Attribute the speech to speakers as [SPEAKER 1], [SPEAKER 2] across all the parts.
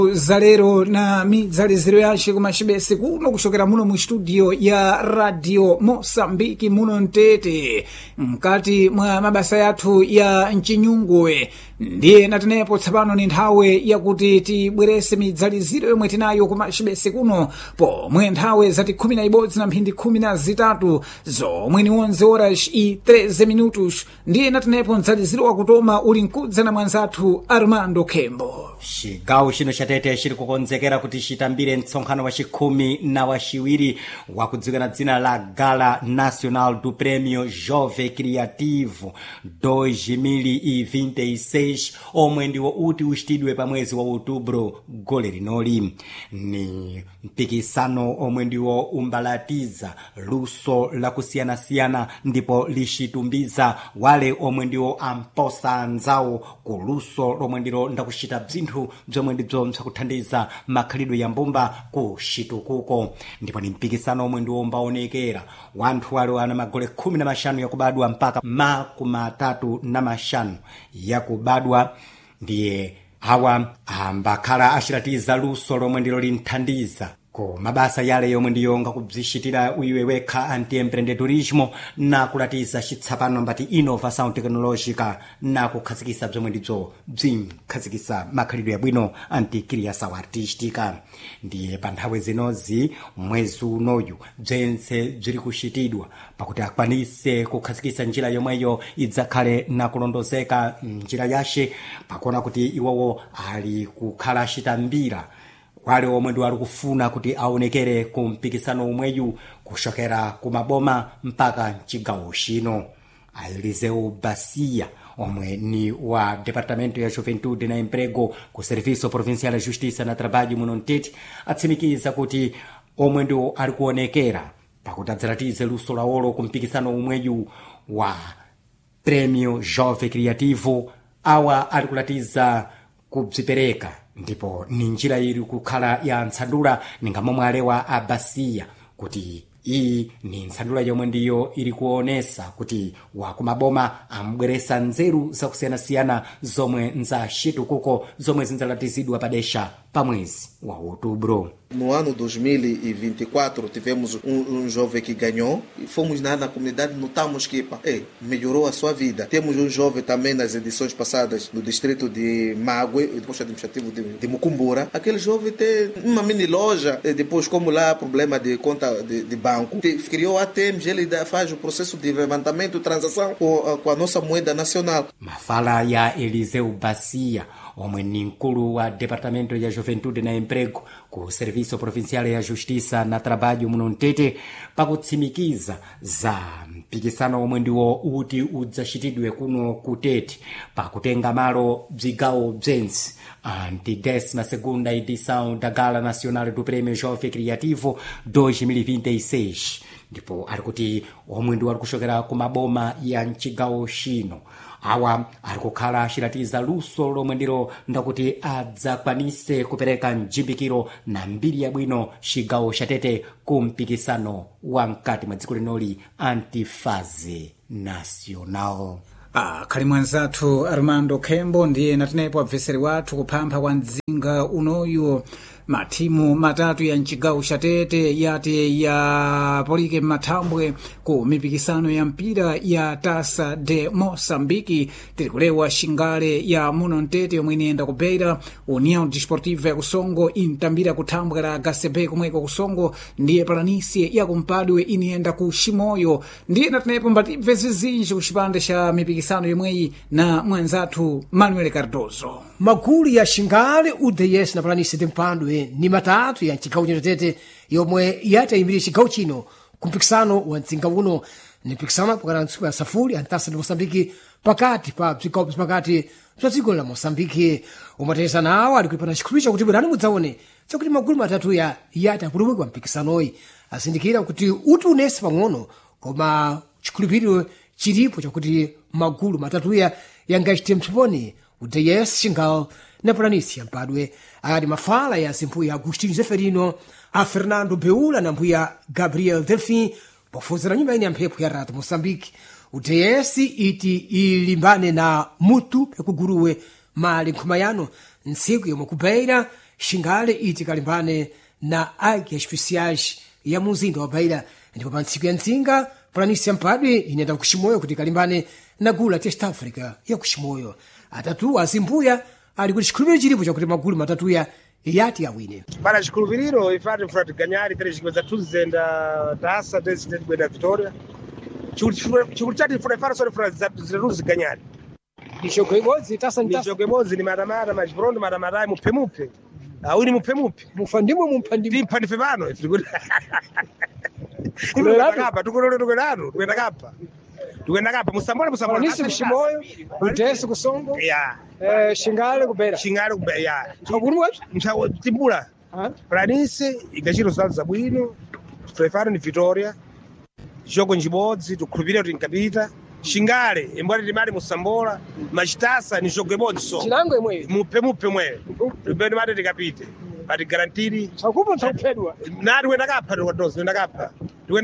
[SPEAKER 1] zalero na midzaliziro yace kumachibese kuno kuchokera muno mu studio ya radio Mosambiki muno Mtete mkati mwa mabasa yathu ya mchinyungwe. Ndiye natenepo tsapano ni nthawe yakuti tibwerese midzaliziro yomwe tinayo kumachibese kuno pomwe nthawe zati 11 na mphindi 13 zomwe ni 11 horas e 13 minutos. Ndiye natenepo mdzaliziro wakutoma uli mkudza na mwanzathu Armando Kembo.
[SPEAKER 2] Cigawo chino cha Tete chiri kukonzekera kuti chitambire mtsonkhano wa chikhumi na wachiwiri wakudziwika dzina la Gala Nacional do Prêmio Jovem Criativo 2026 omwe ndiwo uti uchitidwe pa mwezi wa Outubro gole linoli. Ni mpikisano omwe ndiwo umbalatiza luso la kusiyanasiyana ndipo lichitumbiza wale omwe ndiwo amposa anzawo ku luso lomwe ndilo ndakuchita bzinthu bzomwe ndibzo msakuthandiza makhalidwe ya mbumba ku chitukuko. Ndipo ni mpikisano omwe ndiwo mbaonekera wanthu wale wana magole 15 yakubadwa mpaka 35 yakubadwa. Ndiye hawa ambakhala achiratiza luso lomwe ndilo linthandiza ko mabasa yale yomwe ndiyo ngakubzishitira uiwe wekha anti-empreendedorismo na kulatiza chitsapano mbati innovação tecnológica na kukhazikisa bzomwe ndibzo bzinkhazikisa makhalidwe yabwino anti-criação artística. Ndiye pa nthawe zinozi mwezi unoyu bzense bziri kuchitidwa pakuti akwanise kukhazikisa njira yomweyo idzakhale na kulondozeka njira yace pakuona kuti iwowo ali kukhala chitambira wale omwe ndi wali kufuna kuti aonekere ku mpikisano umweyu kushokera ku maboma mpaka chigawo chino. Eliseu Bacia omwe ni wa Departamento ya Juventude na Emprego ku Serviço Provincial de Justiça na Trabalho muno Mtete atsimikiza kuti omwe ndi ali kuonekera pakuti adzaratize luso lawolo ku mpikisano umweyu wa Prêmio Jovem Criativo awa ali kulatiza kubzipereka ndipo ni njira iri kukhala ya ntsandula ninga momwe alewa a Bacia kuti iyi ni ntsandula yomwe ndiyo iri kuonesa kuti wakumaboma ambweresa nzeru zakusiyanasiyana zomwe nza chitukuko zomwe zinzalatizidwa padesha pa mwezi wa Outubro.
[SPEAKER 3] No ano 2024 tivemos jovem que ganhou e fomos na comunidade, notamos que melhorou a sua vida. Temos jovem também nas edições passadas no distrito de Mague, do posto administrativo de Mucumbura. Aquele jovem tem uma mini loja, depois como lá problema de conta de banco, criou ATMs, ele faz o processo de levantamento e transação com a nossa moeda nacional.
[SPEAKER 2] Mafala ya Eliseu Bacia omwe ni mkulu wa Departamento ya Juventude na Emprego ku Serviço Provincial ya Justiça na Trabalho muno Mtete pakutsimikiza za mpikisano omwe ndiwo uti udzachitidwe kuno ku Tete pakutenga malo bzigawo bzense anti-12ª edição da Gala Nacional do Prêmio Jovem Criativo 2026. Ndipo ali kuti omwe ndiwo ali kushokera ku maboma ya mchigawo chino awa ali kukhala achiratiza luso lomwe ndilo ndakuti adzakwanise kupereka mjimbikiro na mbiri yabwino chigawo cha Tete ku mpikisano wa mkati mwa dziko linoli antifaze nacional.
[SPEAKER 1] Khali mwanzathu Armando Kembo ndiye natenepo abveseri wathu kuphampha kwa mdzinga unoyu. Matimu matatu ya mchigawo cha Tete yati ya polike mathambwe ku mipikisano ya mpira ya Taça de Moçambique tirikulewa xingale ya muno Mtete yomwe iniyenda kubeira União Desportiva ya Kusongo intambira kuthambwe la HCB kumweko Kusongo ndiye Planície ya kumpadwe iniyenda ku Ximoyo. Ndiye natenepo mbatibve zizinji ku xipande xa mipikisano yomweyi na mwanzathu Manuel Cardoso.
[SPEAKER 4] Magulu ya xingale UDS na Planície de Mpandwe ni matatu ya mchigawo cha Tete yomwe yatayimira chigawo chino ku mpikisano wa mdzinga uno. Ni mpikisano pakati ntsiku ya safuri ya Taça de Moçambique pakati pa bzigawo pakati bza dziko la Moçambique. Umateresa nawo ali kuipana chikhulupiriro kuti bwerani mudzaone chakuti magulu matatu ya yati apulumukwa mpikisanoyi asindikira kuti uti unese pang'ono koma chikhulupiriro chilipo chakuti magulu matatu ya yangachite mtsoponi UDS xingale na Planície Mpadwe ali mafala ya simpuya Agostinho Zeferino a Fernando Beula na mpuya Gabriel Delfim pofuzira nyumba ine ya mphepo ya Radio Moçambique. UDS iti ilimbane na mutu pekuguruwe mali nkhumayano ntsiku yomwe kubeira xingale iti kalimbane na águia especiais ya muzinda wa Beira, ndipo pa ntsiku ya Nzinga Planisi ya Mpadwe inenda kuximoyo kuti kalimbane na gulu la Test Africa ya kuximoyo. Atatu azimbuya ali kuti chikhulupiriro chilipo chakuti magulu matatuya yati awine.
[SPEAKER 5] Para chikhulupiriro ifati mfurati ganyari tere chikweza tuzenda taasa tezi kwenda Vitória. Chikulichati ifara sori ziraruzi ganyari.
[SPEAKER 4] Nishoko ibodzi tasa nitasa.
[SPEAKER 5] Nishoko ibodzi ni maramara majiprondo maramara mupe. Awini mupe.
[SPEAKER 4] Mufandimo mumpandimo.
[SPEAKER 5] Timpandife bano. Tukwenda kapa musambona.
[SPEAKER 4] Planisi kuximoyo, utesi kusongo.
[SPEAKER 5] Yeah.
[SPEAKER 4] Xingale kubera.
[SPEAKER 5] Yeah.
[SPEAKER 4] Chakuru wapi?
[SPEAKER 5] Timbula. Planisi igachiro za bwino. Tulefana ni Vitória. Jogo njibodzi tukhulupirira kuti nkapita. Xingale embwati timati musambola. Machitasa ni jogo ibodzi so.
[SPEAKER 4] Chilango imwe.
[SPEAKER 5] Mupe mwe. Tupende mati tikapite. Pati garantiri.
[SPEAKER 4] Chakupo chakupedwa.
[SPEAKER 5] Na tukwenda kapa tukwenda kapa.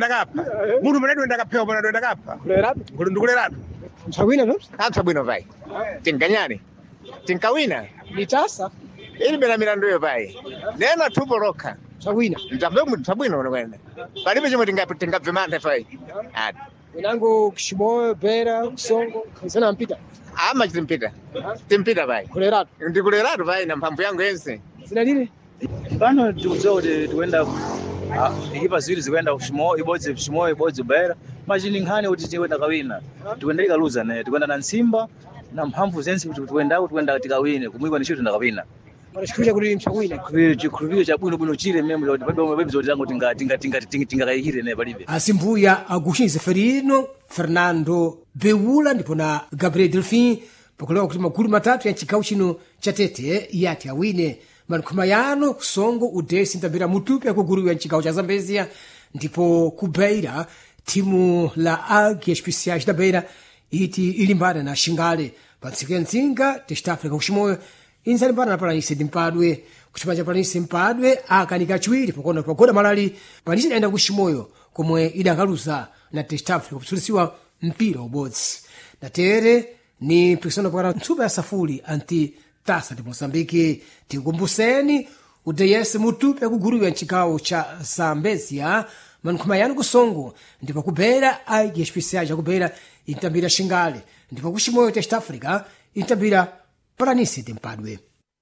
[SPEAKER 5] Mundu mwenye tukwenda kapewa mwana tukwenda kapa.
[SPEAKER 4] Kuleratu.
[SPEAKER 5] Ndukuleratu.
[SPEAKER 4] Mchawina nops?
[SPEAKER 6] Hata bwino vai. Tinkanyani. Tinkawina.
[SPEAKER 4] Nitasa.
[SPEAKER 6] Ili bena milandu yo vai. Nena tuboroka.
[SPEAKER 4] Chawina.
[SPEAKER 6] Mtabwino unakwenda. Palibe chimo tingapimanta vai. Ati.
[SPEAKER 4] Inango kuximoyo, Beira, kusongo, kanisana mpita.
[SPEAKER 6] Ama timpita vai.
[SPEAKER 4] Kuleratu.
[SPEAKER 6] Ndikuleratu vai na mpamvu yangu yense.
[SPEAKER 4] Zina nini?
[SPEAKER 7] Pano tikuzote tukwenda ikipa ziwiri zikuenda kuximoyo ibodzi Beira. Machini nkhani kuti tikwenda kawina. Tukwenda ikaluza ne tukwenda na Nsimba na mphamvu zense kuti tukwenda tikawine kumwikwa nicho tindakawina.
[SPEAKER 4] Wanashikuja kuti mchawina.
[SPEAKER 7] Chikhulupiriro cha bwino chile membe kuti palibe episode yangu tingakayikire ne palibe.
[SPEAKER 4] Asimbuya Agustin Zeferino, Fernando Beula ndipo na Gabriel Delfin pakulewa kuti magulu matatu ya chigawo chino cha Tete yati awine. Mankumayano kusongo udesi ntambira mutupi akuguru ya chigawo cha Zambezia, ndipo ku Beira timu la Águia Especiais da Beira iti ilimbana na Xingale pa ntsiku ya Nzinga Test Africa kuximoyo inzalimbana na Planisi de Mpadwe kuchipanja Planisi Mpadwe akanika chiwiri pakona pagoda malali Planisi inaenda kuximoyo komwe idakaluza na Test Africa kupsulisiwa mpira ubodzi na tere ni mpikisano pakana ntsupa ya Safuli anti Tasa de Moçambique. Tikumbuseni udeyese mutupi akuguriwa nchigawo cha Zambezia Mankumayano kusongo ndipo kubera Águia Especiais akubera intambira Xingale ndipo kuximoyo Test Africa intambira Planisi de Mpadwe.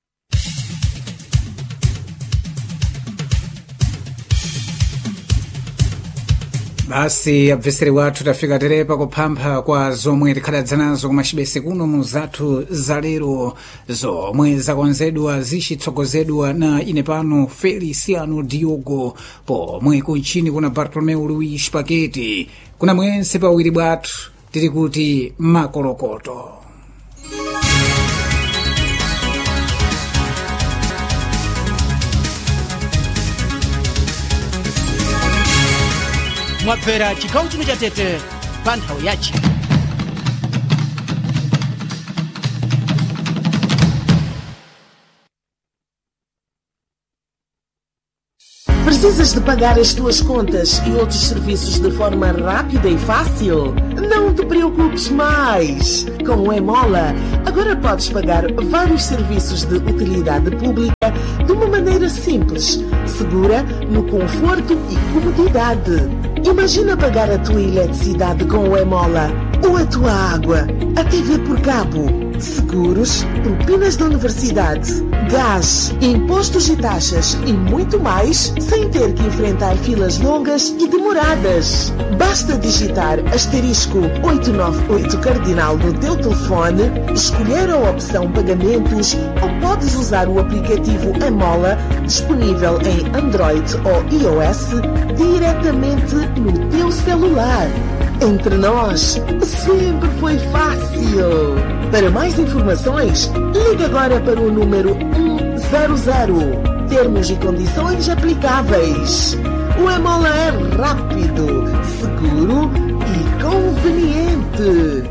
[SPEAKER 1] Basi abveseri wathu tafika terepa kuphampha kwa zomwe tikhadadza nazo kumachibese kuno mu zathu zalero zomwe zakonzedwa zicitsogozedwa na ine pano Feliciano Diogo, pomwe kunchini kuna Bartolomeu Luis Paketi, kuna mwense pawiri bwathu tiri kuti makolokoto.
[SPEAKER 8] Mwapera chigawo chino cha Tete pa nthawi yace.
[SPEAKER 9] Precisas de pagar as tuas contas e outros serviços de forma rápida e fácil? Não te preocupes mais! Com o Emola, agora podes pagar vários serviços de utilidade pública de uma maneira simples, segura, no conforto e comodidade. Imagina pagar a tua eletricidade com o Emola, ou a tua água, a TV por cabo, seguros, propinas da universidade, gás, impostos e taxas e muito mais, sem ter que enfrentar filas longas e demoradas. Basta digitar *898 cardinal no teu telefone, escolher a opção pagamentos ou podes usar o aplicativo Emola, disponível em Android ou iOS, diretamente no teu celular. Entre nós, sempre foi fácil. Para mais informações, ligue agora para o número 100. Termos e condições aplicáveis. O Emola é rápido, seguro e conveniente.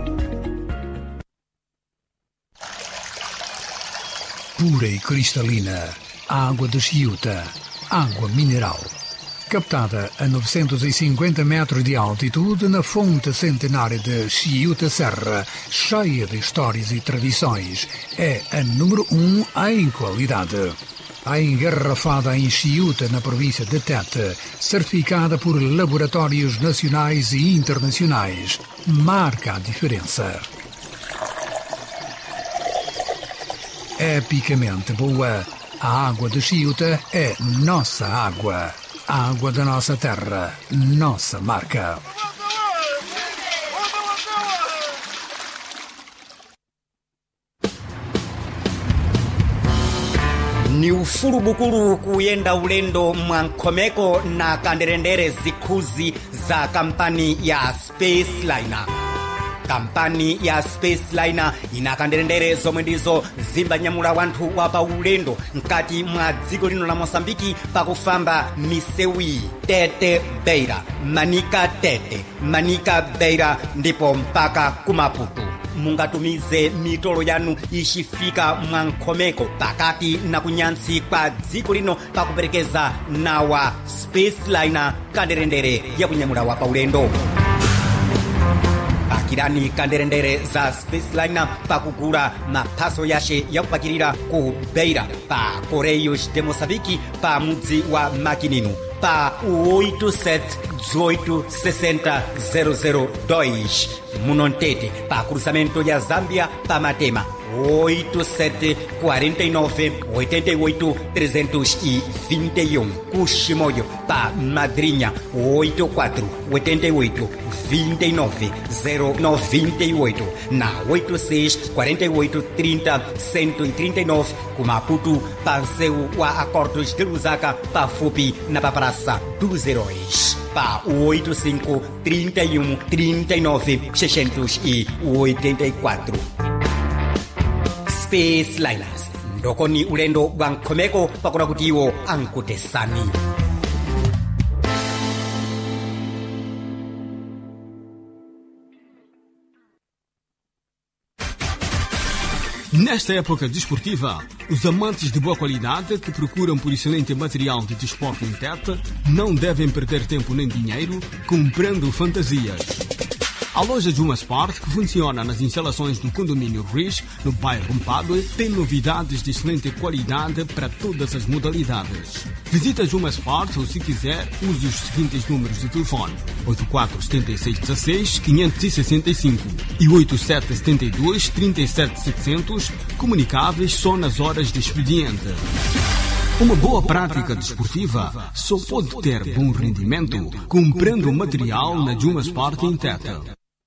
[SPEAKER 10] Pura e cristalina, água de Chiuta, água mineral. Captada a 950 metros de altitude na fonte centenária de Chiuta Serra, cheia de histórias e tradições, é a número 1 em qualidade. a engarrafada em Chiuta, na província de Tete, certificada por laboratórios nacionais e internacionais, marca a diferença. Epicamente boa, a água de Chiuta é nossa água. A água da nossa terra, nossa marca.
[SPEAKER 2] Ni ufurubukuru kuyenda ulendo mwankomeko na kanderendere zikuzi za kampani ya Spaceliner. Kampani ya Spaceliner ina kanderendere zomwe ndizo zimbanyamula wanthu wapa ulendo mkati mwa dziko lino la Mosambiki pakufamba misewi Tete Beira, Manika Tete, Manika Beira ndipo mpaka kumaputu. Mungatumize mitolo yanu ishifika mwankomeko pakati na kunyantsi kwa dziko lino pakuperekeza nawa Spaceliner kanderendere ya kunyamula wapa ulendo. Pakirani kanderendere za Spaceliner pakugura maphaso yashe yakupakirira ku Beira pa Correios de Moçambique pa mudzi wa Makininu pa 87-1860-002 Munontete pa cruzamento ya Zambia pa Matema 87-49-88-321 Kushimoyo pa Madrinha 84-88-29-098 na 86-48-30-139 Kumaputu pa Nseu wa Acordos de Lusaka pa Fupi na pa Praça dos Heróis pa 85-31-39-684 Spaceliners ndokoni ulendo wa nkomeko pakuna kuti iwo ankutesani.
[SPEAKER 11] Nesta época desportiva, os amantes de boa qualidade que procuram por excelente material de desporto em Tete não devem perder tempo nem dinheiro comprando fantasias. A loja Juma Sport, que funciona nas instalações do condomínio Riz, no bairro Mpadue, tem novidades de excelente qualidade para todas as modalidades. Visite a Juma Sport ou, se quiser, use os seguintes números de telefone: 847616-565 e 8772-37700, comunicáveis só nas horas de expediente. Uma boa prática desportiva só pode ter bom rendimento comprando material na Juma Sport em Tete.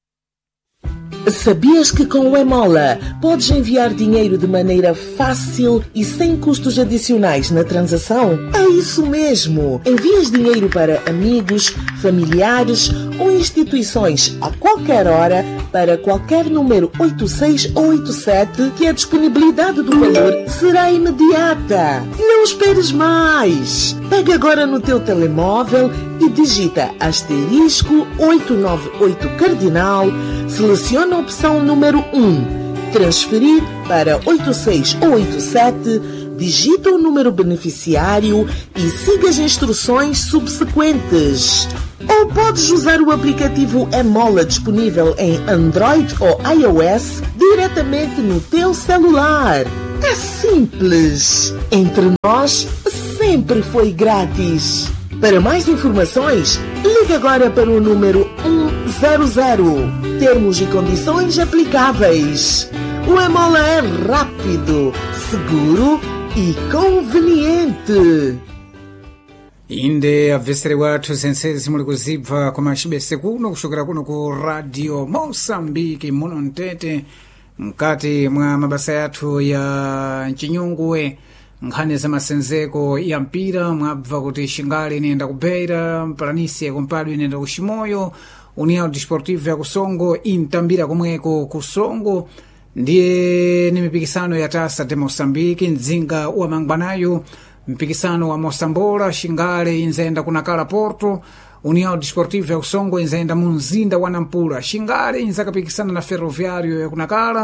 [SPEAKER 9] Sabias que com o Emola podes enviar dinheiro de maneira fácil e sem custos adicionais na transação? É isso mesmo! Envias dinheiro para amigos, familiares ou instituições a qualquer hora para qualquer número 86 ou 87 que a disponibilidade do valor será imediata. Não esperes mais! Pega agora no teu telemóvel e digita *898 cardinal, seleciona a opção número 1, transferir para 86 ou 87, digita o número beneficiário e siga as instruções subsequentes. Ou podes usar o aplicativo Emola disponível em Android ou iOS diretamente no teu celular. É simples. Entre nós, sempre foi grátis. Para mais informações, ligue agora para o número 100. Termos e condições aplicáveis. O Emola é rápido, seguro e conveniente.
[SPEAKER 1] Inde abvesere wathu zensezi muli kuzibva kwa machibese kuno kuchokera kuno ku Radio Moçambique muno mtete mkati mwa mabasa yathu ya mchinyungwe nkhani za masenzeko ya mpira mwabva kuti Xingale inenda ku Beira, Planície kumpadwe inenda ku Chimoyo, União Desportiva ya Kusongo intambira komweko ku Songo. Ndiye ni mipikisano ya Taça de Moçambique mdzinga wa Mangwanayo, mpikisano wa Mosambola. Xingale inzenda kunakala Porto, União Desportiva ya Kusongo inzenda munzinda wa Nampula. Xingale inzakapikisana na Ferroviário ya kunakala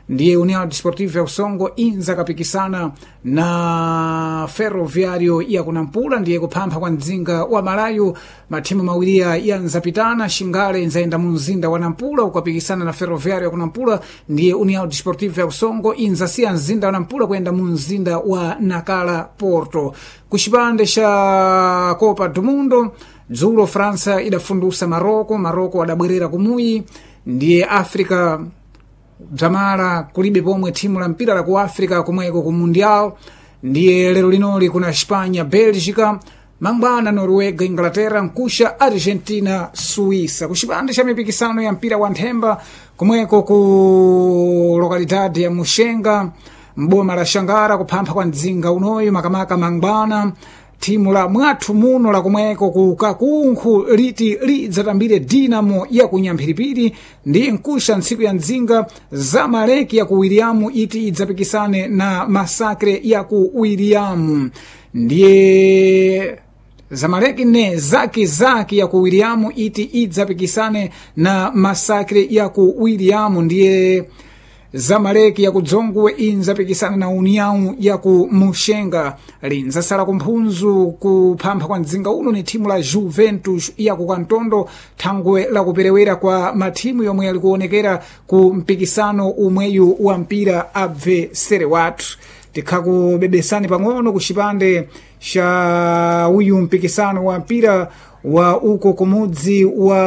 [SPEAKER 1] ndiye União Desportiva ya Usongo inza kapikisana na Ferroviário ya Kunampula ndiye kuphampha kwa mdzinga wa Malayu. Mathimu mawiriya yanzapitana, Xingale inzaenda mu mzinda wa Nampula ukapikisana na Ferroviário ya Kunampula, ndiye União Desportiva ya Usongo inzasiya mzinda wa Nampula kuyenda mu mzinda wa Nakala Porto. Kuxipande xa Copa do Mundo, dzulo França idafundusa Maroko adabwerera kumuyi, ndiye África bzamala kulibe pomwe thimu la mpira la ku África kumweko ku Mundial, ndiye lero linoli kuna Espanha, Bélgica, mangwana Noruega, Inglaterra, nkusha Argentina, Suíça. Kuxipande xa mipikisano ya mpira wa nthemba kumweko ku lokalidade ya Muxenga, mboma la Xangara, kuphampha kwa mdzinga unoyu makamaka mangwana thimu la mwathu muno la kumweko ku Kakunkhu liti lidzatambire Dinamo ya kunyamphiripiri, ndiye nkusha ntsiku ya mdzinga Zamaleki ya ku Wiliamu iti idzapikisane na Masakre ya ku Wiliamu, ndiye Zamaleki ne Zaki ya ku Wiliamu iti idzapikisane na Masakre ya ku Wiliamu, ndiye Zamaleki ya kudzongwe inzapikisana na União ya ku Muxenga. Linzasala kumphunzu kuphampha kwa mdzinga uno ni thimu la Juventus ya ku Kantondo, thangwe la kuperewera kwa mathimu yomwe yali kuonekera ku mpikisano umweyu wa mpira abvesere wathu. Tikhakubebesani pang'ono kuxipande xa uyu mpikisano wa mpira wa uko kumudzi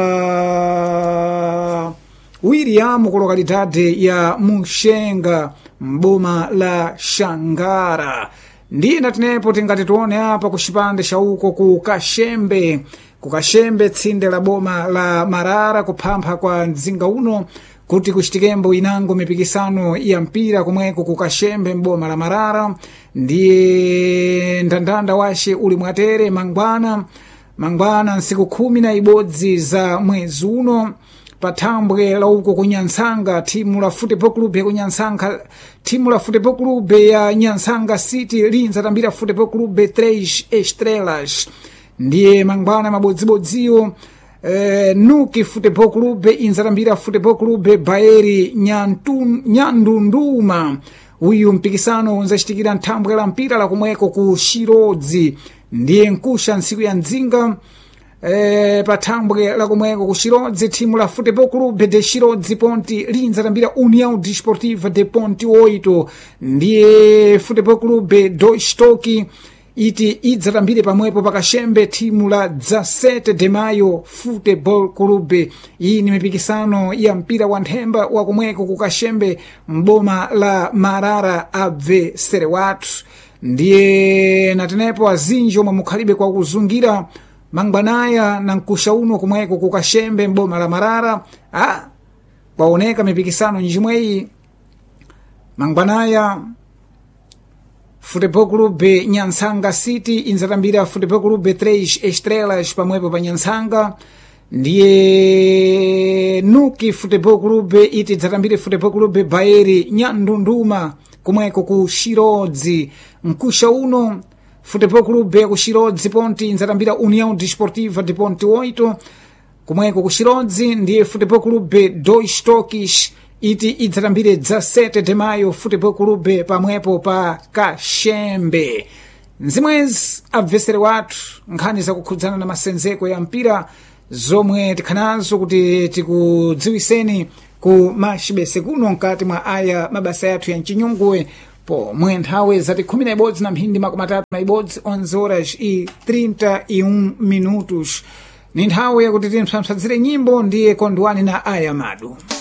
[SPEAKER 1] wa Wiliamu ku lokalidade ya Muxenga mboma la Xangara. Ndiye natinepo tingati tuone apa kuxipande xa uko ku Kaxembe tsinde la boma la Marara kuphampha kwa mdzinga uno kuti kuchitikembo inango mipikisano ya mpira kumweko ku Kaxembe mboma la Marara, ndiye ndandanda washe uli mwatere mangwana nsiku 11 za mwezi uno pathambwe la uko kunyansanga thimu la Futebol Clube ya Nyansanga City linzatambira Futebol Clube 3 Estrelas, ndiye mangwana mabodzibodziyo Nuki Futebol Clube inzatambira Futebol Clube Baeri Nyandunduma. Uyu mpikisano unzachitikira nthambwe la mpira la kumweko ku Shirodzi, ndiye nkusha nsiku ya mdzinga pathambwe la kumweko ku Shirodzi thimu la Futebol Clube de Shirodzi Ponte linzatambira União Desportiva de Ponte 8, ndiye Futebol Clube do Stoke iti idzatambire pamwepo pakaxembe thimu la 17 de Maio Futebol Clube. Iyi ni mipikisano ya mpira wa nthemba wa kumweko ku Kaxembe mboma la Marara abvesere wathu, ndiye natenepo azinji omwe mukhalibe kwa kuzungira mangwanaya na nkusha uno kumweko ku Kaxembe mboma la Marara. Kwaoneka mipikisano njimweyi mangwanaya Futebol Clube Nyansanga City inzatambira Futebol Clube 3 Estrelas pamwepo pa Nyansanga, ndiye Nuki Futebol Clube iti idzatambire Futebol Clube Baeri Nyandunduma kumweko ku Shirodzi. Nkusha uno Futebol Clube ku Shirodzi Ponte inzatambira União Desportiva de Ponte 8 kumweko ku Shirodzi, ndiye Futebol Clube do Stoke iti idzatambire 17 de Maio Futebol Clube pamwepo pa Kaxembe. Nzimwezi abvesere wathu nkhani zakukhudzana na masenzeko ya mpira zomwe tikhanazo kuti tikudziwiseni ku maxibese kuno nkati mwa aya mabasa yathu ya mchinyungwe pomwe nthawe zati 11 na mphindi 31 11 horas e 31 minutos ni nthawe yakuti timpsapsadzire nyimbo, ndiye kondwani na aya madu.